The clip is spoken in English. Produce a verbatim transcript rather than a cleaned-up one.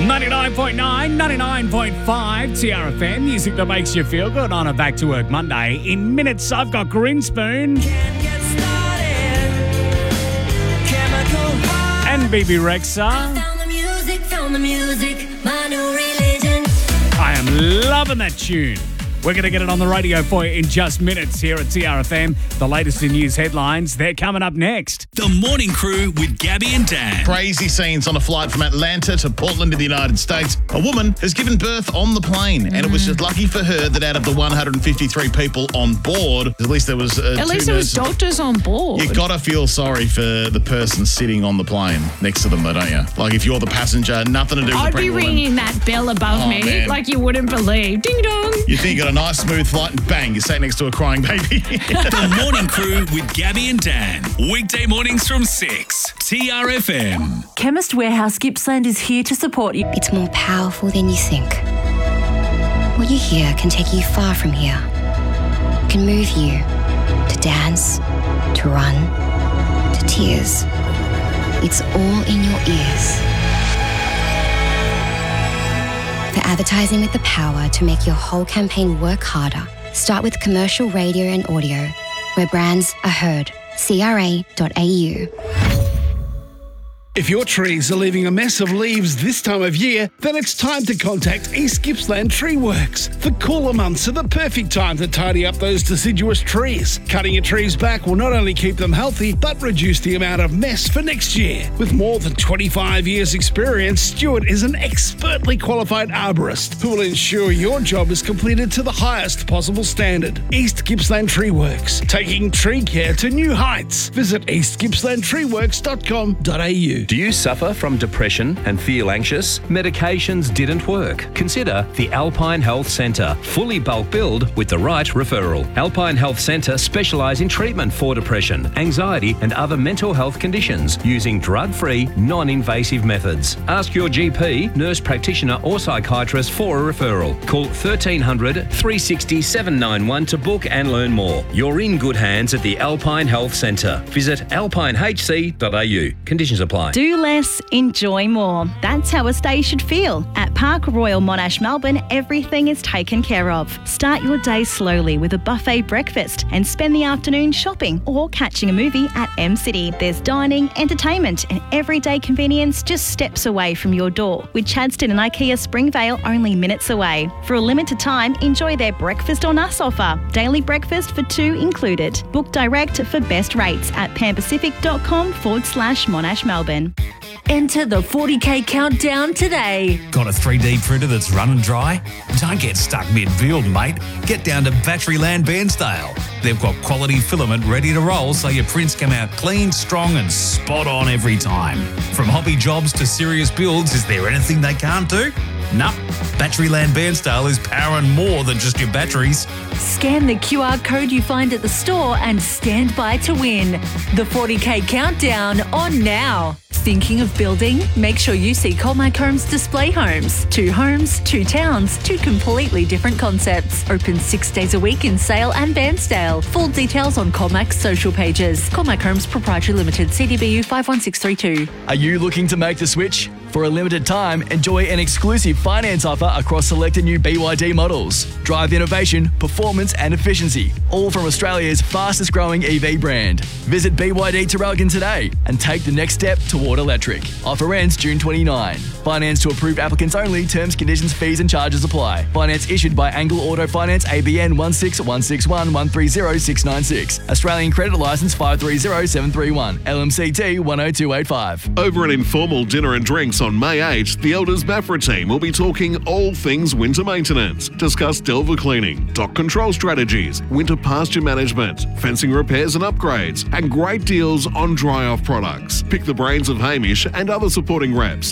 ninety-nine point nine, ninety-nine point five T R F M, music that makes you feel good on a Back to Work Monday. In minutes, I've got Grinspoon and B B Rexa. Found the music, found the music, my new religion. I am loving that tune. We're going to get it on the radio for you in just minutes here at T R F M. The latest in news headlines, they're coming up next. The Morning Crew with Gabby and Dan. Crazy scenes on a flight from Atlanta to Portland in the United States. A woman has given birth on the plane, mm. and it was just lucky for her that out of the one hundred fifty-three people on board, at least there was uh, At least there was doctors on board. You gotta feel sorry for the person sitting on the plane next to them, though, don't you? Like if you're the passenger, nothing to do with I'd the be pregnant ringing woman. that bell above Oh, me man. like you wouldn't believe. Ding dong. You think you got a nice smooth flight and bang, you sat next to a crying baby. The Morning Crew with Gabby and Dan. Weekday mornings from six. T R F M. Chemist Warehouse Gippsland is here to support you. It's more powerful than you think. What you hear can take you far from here. It can move you to dance, to run, to tears. It's all in your ears. For advertising with the power to make your whole campaign work harder, start with commercial radio and audio, where brands are heard. C R A dot A U. If your trees are leaving a mess of leaves this time of year, then it's time to contact East Gippsland Tree Works. The cooler months are the perfect time to tidy up those deciduous trees. Cutting your trees back will not only keep them healthy, but reduce the amount of mess for next year. With more than twenty-five years experience, Stuart is an expertly qualified arborist who will ensure your job is completed to the highest possible standard. East Gippsland Tree Works, taking tree care to new heights. Visit east gippsland tree works dot com dot a u. Do you suffer from depression and feel anxious? Medications didn't work? Consider the Alpine Health Centre. Fully bulk billed with the right referral. Alpine Health Centre specialise in treatment for depression, anxiety and other mental health conditions using drug-free, non-invasive methods. Ask your G P, nurse practitioner or psychiatrist for a referral. Call thirteen hundred, three sixty, seven ninety-one to book and learn more. You're in good hands at the Alpine Health Centre. Visit alpine h c dot a u. Conditions apply. Do less, enjoy more. That's how a stay should feel. At Park Royal Monash Melbourne, everything is taken care of. Start your day slowly with a buffet breakfast and spend the afternoon shopping or catching a movie at M City. There's dining, entertainment and everyday convenience just steps away from your door. With Chadstone and IKEA Springvale only minutes away. For a limited time, enjoy their Breakfast on Us offer. Daily breakfast for two included. Book direct for best rates at panpacific.com forward slash Monash Melbourne. Enter the forty K countdown today. Got a three D printer that's running dry? Don't get stuck mid-build, mate. Get down to Batteryland Bairnsdale. They've got quality filament ready to roll so your prints come out clean, strong and spot on every time. From hobby jobs to serious builds, is there anything they can't do? Nope. Batteryland Bairnsdale is powering more than just your batteries. Scan the Q R code you find at the store and stand by to win. The forty K countdown on now. Thinking of building? Make sure you see Colmac Homes Display Homes. Two homes, two towns, two completely different concepts. Open six days a week in Sale and Bairnsdale. Full details on Colmac's social pages. Colmac Homes Proprietary Limited, C D B U five one six three two. Are you looking to make the switch? For a limited time, enjoy an exclusive finance offer across selected new B Y D models. Drive innovation, performance and efficiency, all from Australia's fastest growing E V brand. Visit B Y D Terralgan today and take the next step toward electric. Offer ends June twenty-ninth. Finance to approved applicants only. Terms, conditions, fees and charges apply. Finance issued by Angle Auto Finance, A B N one six one six one one three zero six nine six. Australian Credit Licence five three zero seven three one. L M C T one oh two eight five. Over an informal dinner and drinks on May eighth, the Elders Maffra team will be talking all things winter maintenance. Discuss Delver cleaning, dock control strategies, winter pasture management, fencing repairs and upgrades, and great deals on dry-off products. Pick the brains of Hamish and other supporting reps.